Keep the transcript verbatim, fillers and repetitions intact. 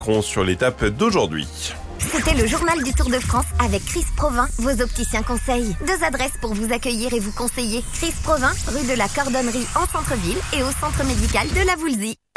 sur l'étape d'aujourd'hui. C'était le journal du Tour de France avec Chris Provin, vos opticiens conseils. Deux adresses pour vous accueillir et vous conseiller. Chris Provin, rue de la Cordonnerie en centre-ville et au centre médical de la Voulzie.